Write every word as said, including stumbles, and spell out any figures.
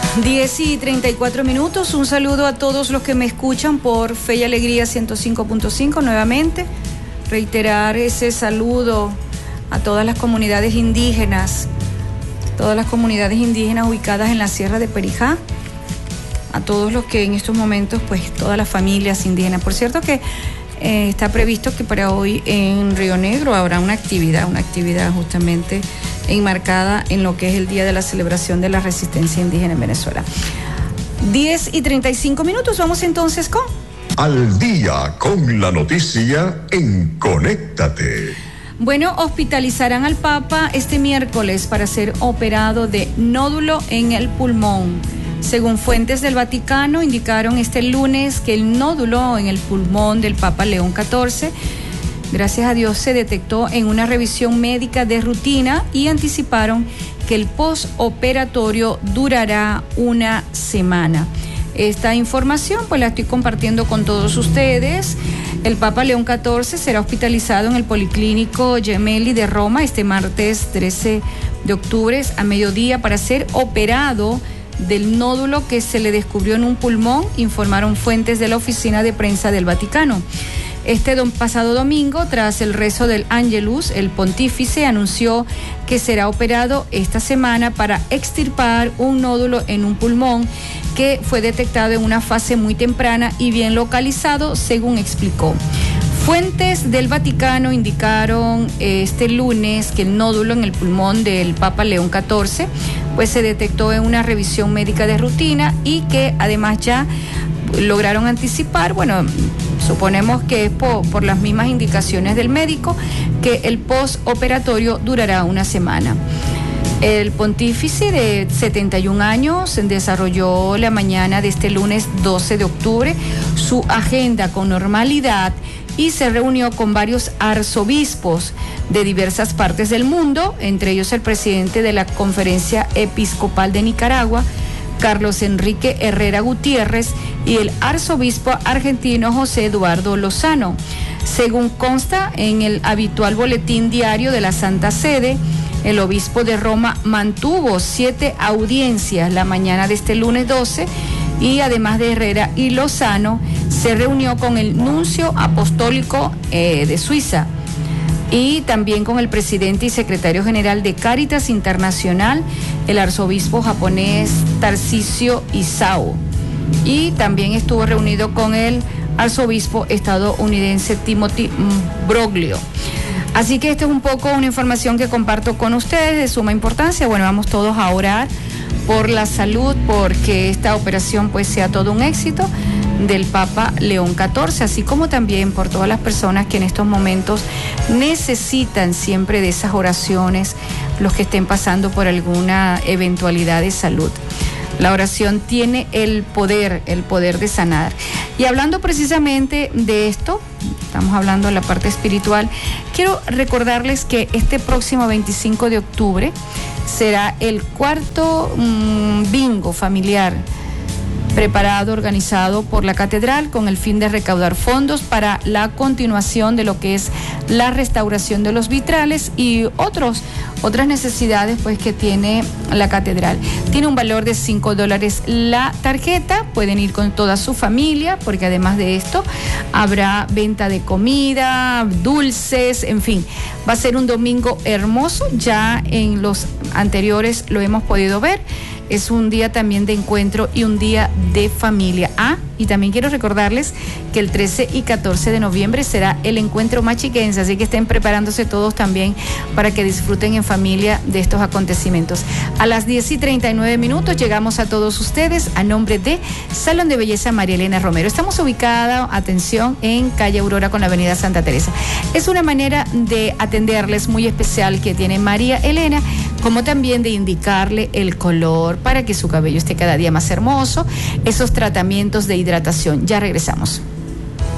diez y treinta y cuatro minutos, un saludo a todos los que me escuchan por Fe y Alegría ciento cinco punto cinco nuevamente, reiterar ese saludo a todas las comunidades indígenas, todas las comunidades indígenas ubicadas en la Sierra de Perijá, a todos los que en estos momentos, pues todas las familias indígenas. Por cierto que eh, está previsto que para hoy en Río Negro habrá una actividad, una actividad justamente enmarcada en lo que es el Día de la Celebración de la Resistencia Indígena en Venezuela. diez y treinta y cinco minutos, vamos entonces con... Al día con la noticia en Conéctate. Bueno, hospitalizarán al Papa este miércoles para ser operado de nódulo en el pulmón. Según fuentes del Vaticano, indicaron este lunes que el nódulo en el pulmón del Papa León catorce, gracias a Dios, se detectó en una revisión médica de rutina y anticiparon que el postoperatorio durará una semana. Esta información pues la estoy compartiendo con todos ustedes. El Papa León catorce será hospitalizado en el Policlínico Gemelli de Roma este martes trece de octubre a mediodía para ser operado del nódulo que se le descubrió en un pulmón, informaron fuentes de la oficina de prensa del Vaticano. Este don, pasado domingo, tras el rezo del Ángelus, el pontífice anunció que será operado esta semana para extirpar un nódulo en un pulmón que fue detectado en una fase muy temprana y bien localizado, según explicó. Fuentes del Vaticano indicaron este lunes que el nódulo en el pulmón del Papa León catorce pues se detectó en una revisión médica de rutina y que además ya lograron anticipar, bueno, suponemos que es por, por las mismas indicaciones del médico, que el postoperatorio durará una semana. El pontífice de setenta y un años desarrolló la mañana de este lunes doce de octubre su agenda con normalidad y se reunió con varios arzobispos de diversas partes del mundo, entre ellos el presidente de la Conferencia Episcopal de Nicaragua, Carlos Enrique Herrera Gutiérrez, y el arzobispo argentino José Eduardo Lozano. Según consta en el habitual boletín diario de la Santa Sede, el obispo de Roma mantuvo siete audiencias la mañana de este lunes doce y además de Herrera y Lozano, se reunió con el nuncio apostólico eh, de Suiza y también con el presidente y secretario general de Cáritas Internacional, el arzobispo japonés Tarcisio Isao, y también estuvo reunido con el arzobispo estadounidense Timothy Broglio. Así que esta es un poco una información que comparto con ustedes de suma importancia. Bueno, vamos todos a orar por la salud, porque esta operación pues sea todo un éxito del Papa León catorce, así como también por todas las personas que en estos momentos necesitan siempre de esas oraciones, los que estén pasando por alguna eventualidad de salud. La oración tiene el poder, el poder de sanar. Y hablando precisamente de esto, estamos hablando de la parte espiritual, quiero recordarles que este próximo veinticinco de octubre será el cuarto mmm, bingo familiar preparado, organizado por la Catedral con el fin de recaudar fondos para la continuación de lo que es la restauración de los vitrales y otros, otras necesidades pues que tiene la Catedral. Tiene un valor de cinco dólares la tarjeta, pueden ir con toda su familia porque además de esto habrá venta de comida, dulces, en fin, va a ser un domingo hermoso, ya en los anteriores lo hemos podido ver. Es un día también de encuentro y un día de familia. Ah, y también quiero recordarles que el trece y catorce de noviembre será el encuentro machiquense, así que estén preparándose todos también para que disfruten en familia de estos acontecimientos. A las diez y treinta y nueve minutos llegamos a todos ustedes a nombre de Salón de Belleza María Elena Romero. Estamos ubicados, atención, en calle Aurora con la avenida Santa Teresa. Es una manera de atenderles muy especial que tiene María Elena, como también de indicarle el color para que su cabello esté cada día más hermoso, esos tratamientos de hidratación. Ya regresamos.